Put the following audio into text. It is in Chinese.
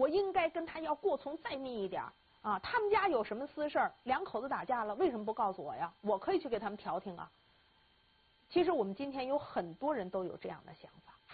应该跟他要过从再密一点啊。他们家有什么私事儿，两口子打架了，为什么不告诉我呀？我可以去给他们调停啊。其实我们今天有很多人都有这样的想法，